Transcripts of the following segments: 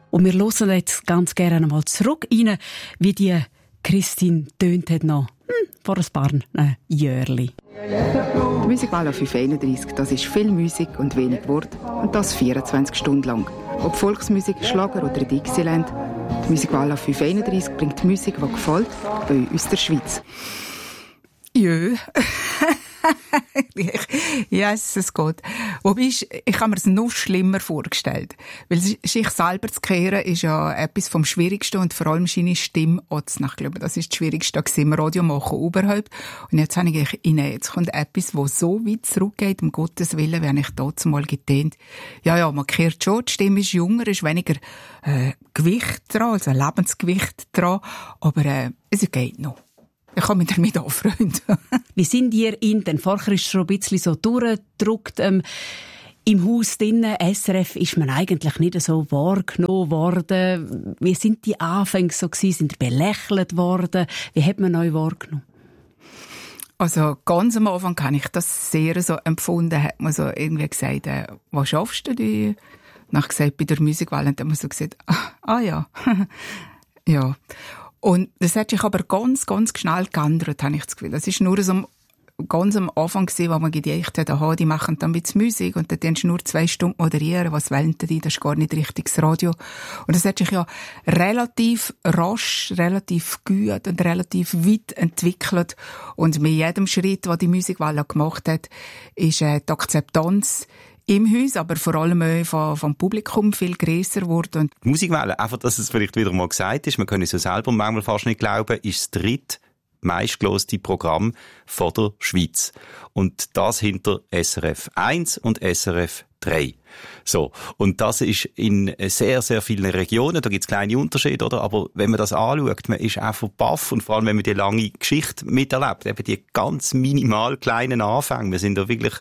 Und wir hören jetzt ganz gerne einmal zurück rein, wie die Christine tönt hat noch vor ein paar Jahren. Musikwahl auf 531, das ist viel Musik und wenig Wort. Und das 24 Stunden lang. Ob Volksmusik, Schlager oder Dixieland. Die Musikwahl auf 531 bringt Musik, die gefällt, bei uns der Schweiz. Ja. Ja, es geht. Wobei, ich habe mir es noch schlimmer vorgestellt. Weil sich selber zu kehren, ist ja etwas vom Schwierigsten und vor allem seine Stimme anzunehmen. Ich glaube, das ist das Schwierigste im Radio machen überhaupt. Und jetzt habe ich jetzt kommt etwas, das so weit zurückgeht, um Gottes Willen, wenn ich dort mal getönt. Ja, man kehrt schon, die Stimme ist jünger, ist weniger Gewicht dran, also Lebensgewicht dran, aber es geht noch. Ich kann mich damit anfreunden. Wie sind ihr in? Denn vorher ist es schon ein bisschen so durchgedrückt. Im Haus drinnen, SRF, ist man eigentlich nicht so wahrgenommen worden. Wie sind die Anfänge so gewesen? Sind ihr belächelt worden? Wie hat man euch wahrgenommen? Also ganz am Anfang habe ich das sehr so empfunden. Hat man so irgendwie gesagt, was schaffst du? Dann habe ich gesagt, bei der Musikwahl. Und dann haben wir so gesagt, ja. Ja. Und das hat sich aber ganz, ganz schnell geändert, habe ich das Gefühl. Das ist nur so ganz am Anfang gewesen, wo man gedacht hat, die machen dann ein bisschen Musik und dann kannst du nur 2 Stunden moderieren. Was wollen die? Das ist gar nicht richtiges Radio. Und das hat sich ja relativ rasch, relativ gut und relativ weit entwickelt. Und mit jedem Schritt, den die Musikwahl gemacht hat, ist die Akzeptanz im Haus, aber vor allem vom Publikum viel grösser geworden. Die Musikwelle, einfach, dass es vielleicht wieder mal gesagt ist, man kann es ja selber manchmal fast nicht glauben, ist das drittmeistgehörte Programm von der Schweiz. Und das hinter SRF 1 und SRF 3. So. Und das ist in sehr, sehr vielen Regionen, da gibt es kleine Unterschiede, oder? Aber wenn man das anschaut, man ist einfach baff und vor allem, wenn man die lange Geschichte miterlebt, eben die ganz minimal kleinen Anfänge, wir sind da wirklich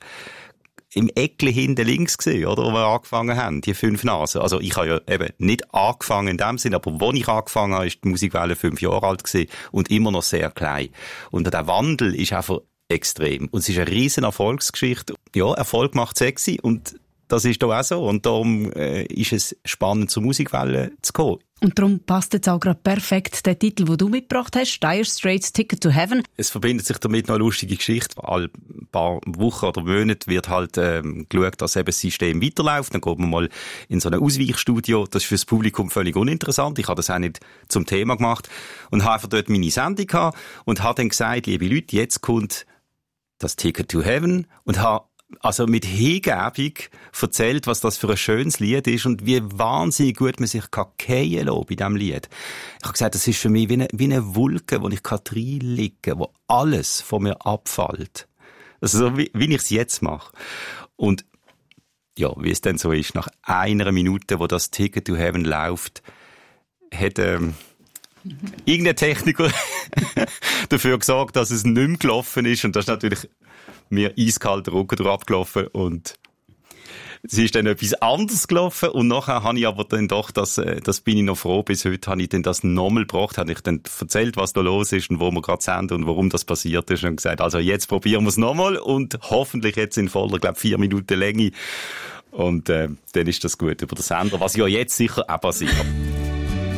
im Eckli hinten links gesehen, oder, wo wir angefangen haben, die 5 Nasen. Also ich habe ja eben nicht angefangen in dem Sinn, aber wo ich angefangen habe, ist die Musikwelle 5 Jahre alt gewesen und immer noch sehr klein. Und der Wandel ist einfach extrem. Und es ist eine riesen Erfolgsgeschichte. Ja, Erfolg macht sexy und das ist da auch so. Und darum ist es spannend, zur Musikwelle zu kommen. Und darum passt jetzt auch gerade perfekt der Titel, den du mitgebracht hast, Dire Straits Ticket to Heaven. Es verbindet sich damit noch eine lustige Geschichte. Alle paar Wochen oder Monate wird halt geschaut, dass eben das System weiterläuft. Dann geht man mal in so ein Ausweichstudio. Das ist für das Publikum völlig uninteressant. Ich habe das auch nicht zum Thema gemacht. Und habe einfach dort meine Sendung gehabt und habe dann gesagt, liebe Leute, jetzt kommt das Ticket to Heaven und habe also mit Hingebung erzählt, was das für ein schönes Lied ist und wie wahnsinnig gut man sich fallen kann bei diesem Lied. Ich habe gesagt, das ist für mich wie eine Wolke, wo ich reinliegen kann, wo alles von mir abfällt. Also so wie ich es jetzt mache. Und ja, wie es dann so ist, nach 1 Minute, wo das Ticket to Heaven läuft, hat irgendein Techniker dafür gesorgt, dass es nicht mehr gelaufen ist. Und das ist natürlich mir eiskalt den Rücken abgelaufen und es ist dann etwas anderes gelaufen und nachher habe ich aber dann doch, das bin ich noch froh, bis heute habe ich dann das nochmal gebracht, habe ich dann erzählt, was da los ist und wo wir gerade sind und warum das passiert ist und gesagt, also jetzt probieren wir es nochmal und hoffentlich jetzt in voller, 4 Minuten Länge und dann ist das gut über den Sender, was ja jetzt sicher auch passiert.